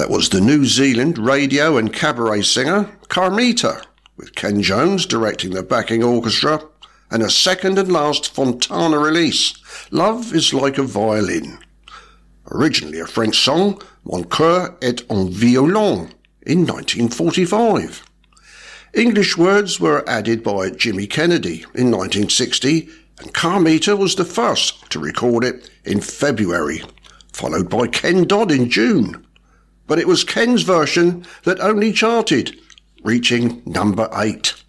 That was the New Zealand radio and cabaret singer Carmita, with Ken Jones directing the backing orchestra, and a second and last Fontana release, Love is Like a Violin. Originally a French song, Mon cœur est un violon, in 1945. English words were added by Jimmy Kennedy in 1960, and Carmita was the first to record it in February, followed by Ken Dodd in June. But it was Ken's version that only charted, reaching number 8.